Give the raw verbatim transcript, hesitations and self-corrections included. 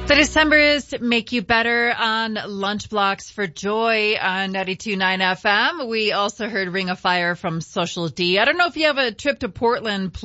The Decemberists make you better on Lunch Blocks for Joy on ninety-two point nine F M. We also heard Ring of Fire from Social D. I don't know if you have a trip to Portland